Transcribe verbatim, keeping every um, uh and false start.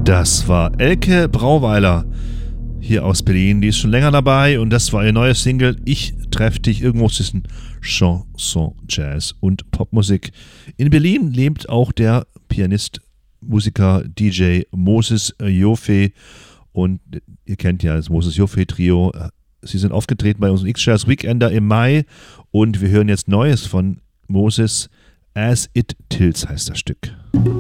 Das war Elke Brauweiler hier aus Berlin. Die ist schon länger dabei und das war ihr neues Single Ich treff dich irgendwo zwischen Chanson, Jazz und Popmusik. In Berlin lebt auch der Pianist, Musiker, D J Moses Joffe und ihr kennt ja das Moses Joffe Trio. Sie sind aufgetreten bei unserem X-Jazz Weekender im Mai und wir hören jetzt Neues von Moses. As It Tilts heißt das Stück.